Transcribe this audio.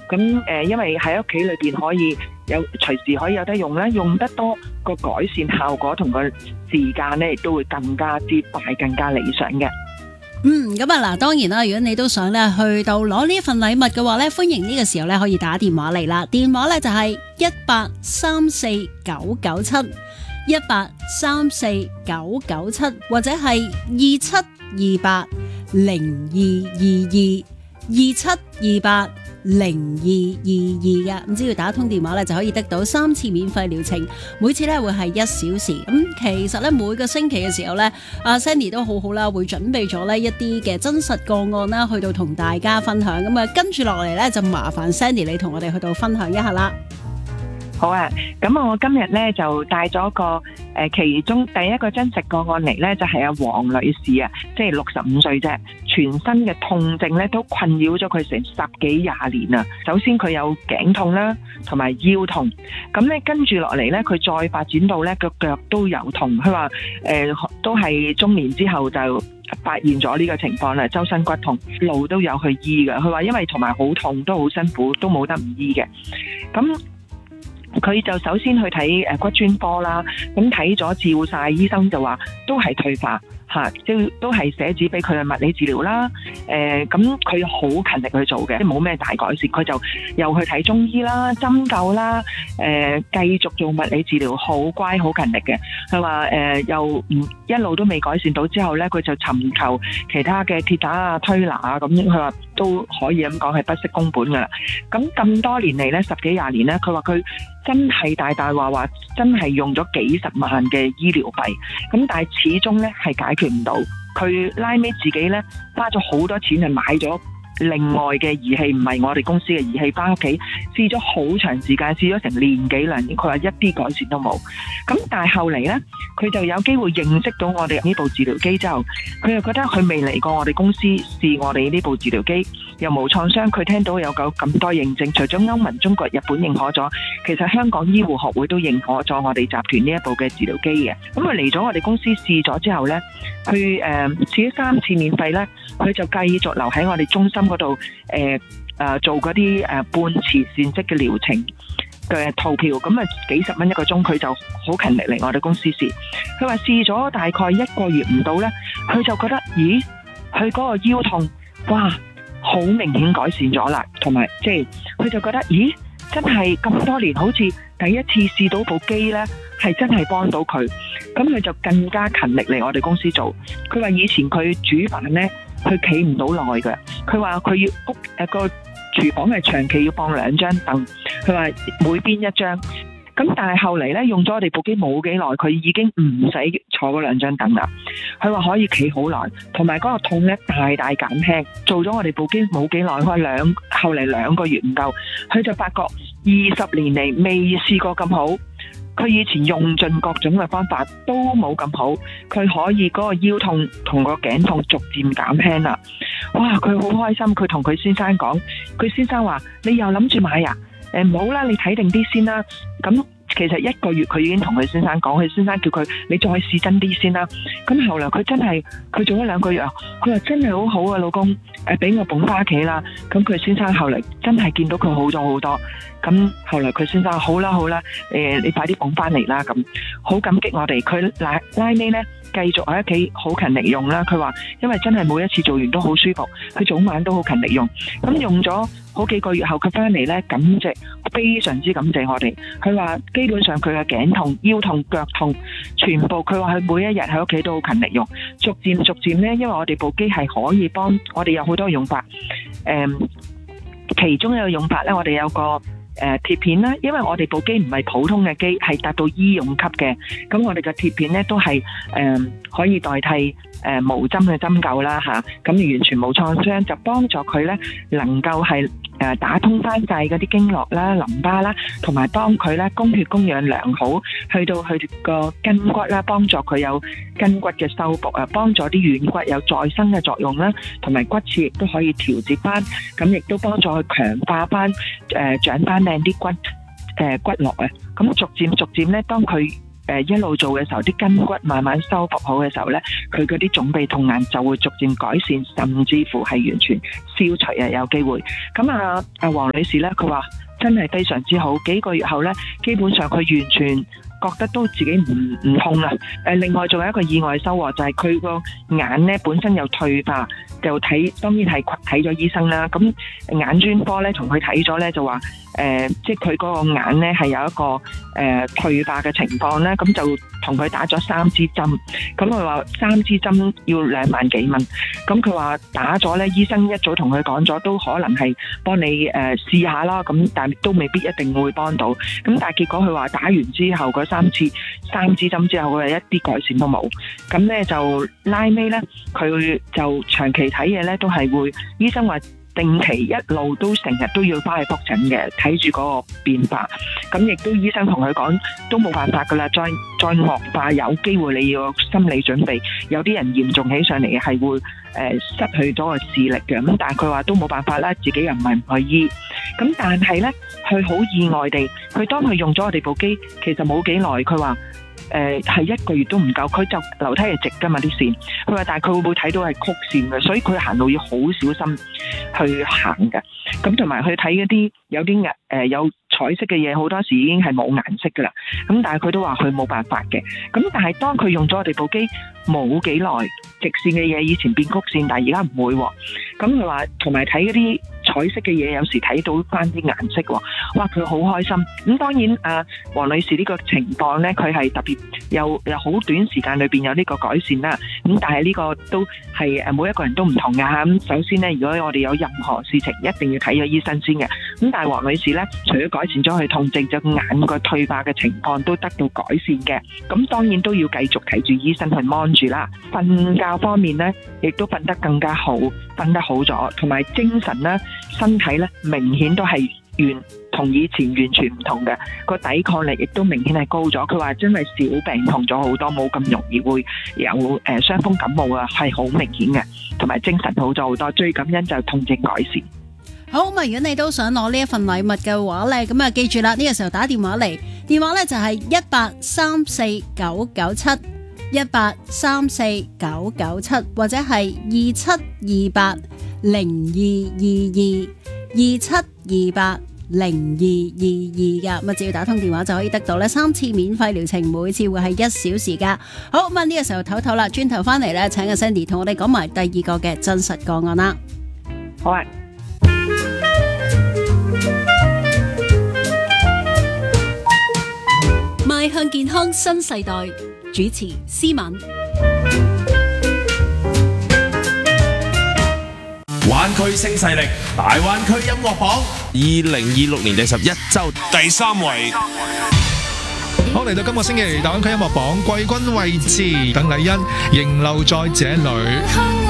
咁因為喺屋企裏邊可以隨時可以有得用啦，用得多個改善效果同個時間咧，亦都會更加之快、更加理想嘅。 咁啊嗱，當然啦，如果你都想咧去到攞呢一份禮物嘅話咧，歡迎呢個時候咧可以打電話嚟啦。電話咧就係1834997，1834997，或者係27280222，27280222嘅，咁只要打通電話咧就可以得到3次免費療程，每次咧會係1小時。咁其實咧每個星期嘅時候咧，阿 Sandy 都好好啦，會準備咗呢一啲嘅真實個案啦，去到同大家分享。咁啊，跟住落嚟咧就麻煩 Sandy 你同我哋去到分享一下啦。 好啊，咁我今日咧就帶咗個其中第一個真實個案嚟咧，就係阿黃女士啊，即係65歲啫，全身嘅痛症咧都困擾咗佢成10幾20年啊。首先佢有頸痛啦，同埋腰痛，咁咧跟住落嚟咧，佢再發展到咧個腳都有痛。佢話都係中年之後就發現咗呢個情況啦，周身骨痛，路都有去醫嘅。佢話因為同埋好痛，都好辛苦，都冇得唔醫嘅。咁佢就首先去睇骨專科啦，咁睇咗照晒，醫生就話都係退化嚇，都係寫紙俾佢嘅物理治療啦。咁佢好勤力去做嘅，即係冇咩大改善，佢就又去睇中醫啦、針灸啦，繼續做物理治療，好乖好勤力嘅。佢話又一路都未改善到之後咧，佢就尋求其他嘅鐵打啊、推拿啊，咁佢話都可以咁講係不惜工本噶啦。咁多年嚟咧，10幾20年咧，佢話佢真係大話真係用咗幾十萬嘅醫療費，咁但係始終咧係解決唔到。佢拉尾自己咧花咗好多錢去買咗另外嘅儀器，唔係我哋公司嘅儀器，翻屋企試咗好長時間，試咗成年幾兩年，佢話一啲改善都冇。咁但係後嚟呢，佢就有機會認識到我哋呢部治療機之後，佢又覺得佢未嚟過我哋公司試我哋呢部治療機，又無創傷。佢聽到有咁多認證，除咗歐盟、中國、日本認可咗，其實香港醫護學會都認可咗我哋集團呢一部嘅治療機嘅。咁佢嚟咗我哋公司試咗之後呢，佢試咗3次免費呢，佢就繼續留喺我哋中心嗰度做嗰啲半慈善式嘅療程嘅套票，咁啊幾十蚊一個鐘，佢就好勤力嚟我哋公司試。佢話試咗大概1個月唔到呢，佢就覺得咦，佢嗰個腰痛哇好明顯改善咗啦，同埋即係佢就覺得咦，真係咁多年好似第一次試到部機呢，係真係幫到佢。咁佢就更加勤力嚟我哋公司做。佢話以前佢煮飯呢，佢企唔到耐嘅。佢話佢要個廚房係長期要放2張凳，佢話每邊1張。咁但係後嚟呢，用咗我哋部機冇幾耐，佢已經唔使坐嗰2張凳啦。佢話可以企好耐，同埋嗰個痛呢大減輕。做咗我哋部機冇幾耐，佢話後嚟2個月唔夠，佢就發覺20年嚟未試過咁好。佢以前用盡各種嘅方法都冇咁好，佢可以嗰個腰痛同個頸痛逐漸減輕啦。哇！佢好開心，佢同佢先生講，佢先生話：你又諗住買啊？唔好啦，你睇定啲先啦。咁其實1個月佢已經同佢先生講，佢先生叫佢你再試真啲先啦。咁後來佢真係佢做咗2個月啊，佢話真係好好啊，老公，俾我捧翻屋企啦。咁佢先生後嚟真係見到佢好咗好多。咁後來佢先生好啦，你快啲捧翻嚟啦。咁好感激我哋。佢拉尾呢繼續喺屋企好勤力用啦。佢話因為真係每一次做完都好舒服，佢早晚都好勤力用。咁用咗好幾個月後，佢翻嚟呢，非常之感謝我哋。佢話基本上佢嘅頸痛、腰痛、腳痛，全部佢話佢每一日喺屋企都好勤力用。逐漸呢，因為我哋部機係可以幫我哋有好多用法。其中一個用法呢，我哋有個貼片啦，因為我哋部機唔係普通嘅機，係達到醫用級嘅。咁我哋嘅貼片呢都係可以代替無針嘅針灸啦嚇，咁完全冇創傷，就幫助佢呢能夠係打通翻晒嗰啲經絡啦、淋巴啦，同埋幫佢呢供血供氧良好，去到佢個筋骨啦，幫助佢有筋骨嘅修復啊，幫助啲軟骨有再生嘅作用啦，同埋骨刺亦都可以調節翻，咁亦都幫助佢強化翻長翻靚啲骨骼啊。咁逐漸呢，當佢一路做嘅時候，啲筋骨慢慢修復好嘅時候咧，佢嗰啲腫痹痛眼就會逐漸改善，甚至乎係完全消除啊，有機會。咁黃女士咧，佢話真係非常之好，幾個月後咧，基本上佢完全覺得都自己唔痛啦。另外仲有一個意外收穫，就係佢個眼咧本身有退化，就當然係睇咗醫生啦。咁眼專科咧同佢睇咗咧就話，即係佢嗰個眼咧係有一個退化嘅情況咧，咁就同佢打咗3支針。咁佢話3支針要2萬幾蚊。咁佢話打咗咧，醫生一早同佢講咗，都可能係幫你試下啦。咁但係都未必一定會幫到。咁但係結果佢話打完之後嗰3支針之後，佢係一啲改善都冇。咁咧就拉尾咧，佢就長期睇嘢咧，都係會醫生話定期一路都成日都要翻去覆診嘅，睇住嗰個變化。咁亦都醫生同佢講，都冇辦法噶啦，再惡化有機會你要有心理準備。有啲人嚴重起上嚟係會失去咗個視力嘅。咁但係佢話都冇辦法啦，自己又唔係唔去醫。咁但係咧，佢好意外地，佢當佢用咗我哋部機，其實冇幾耐，佢話係1個月都唔夠，佢就樓梯係直噶嘛啲線，佢話但係佢會唔會睇到係曲線嘅，所以佢行路要好小心去行嘅。咁同埋去睇嗰啲有啲有彩色嘅嘢，好多時已經係冇顏色噶啦。咁但係佢都話佢冇辦法嘅。咁但係當佢用咗我哋部機冇幾耐，直線嘅嘢以前變曲線，但係而家唔會。咁佢話同埋睇嗰啲彩色嘅嘢，有時睇到翻啲顏色，哇！佢好開心。咁當然黃女士呢個情況呢，佢係特別有好短時間裏邊有呢個改善啦。咁但係呢個都係每一個人都唔同噶嚇。咁首先呢，如果我哋有任何事情，一定要睇咗醫生先嘅。咁但係黃女士呢，除咗改善咗佢痛症，隻眼個退化嘅情況都得到改善嘅。咁當然都要繼續睇住醫生去 mon 住啦。瞓覺方面呢，亦都瞓得更加好，瞓得好咗，同埋精神呢，身體呢，明顯都係同以前完全唔同嘅，個抵抗力亦都明顯係高咗。佢話真係小病痛咗好多，冇咁容易會有傷風感冒啊，係好明顯嘅，同埋精神好咗好多。最感恩就係痛症改善。 好，咁如果你都想攞呢一份禮物嘅話咧，咁記住啦，呢個時候打電話嚟，電話咧就係1834997，1834997，或者係27280222，27280222噶，只要打通電話就可以得到咧3次免費療程，每次會係1小時噶。好，咁呢個時候唞唞啦，轉頭翻嚟咧，請阿 Sandy 同我哋講埋第2個嘅真實個案啦。 好啊。 邁向健康新世代，主持思敏。 灣區新勢力，大灣區音樂榜，2026年第11週第3位。 好，嚟到今個星期大灣區音樂榜季軍位置，鄧麗欣仍留在這裡。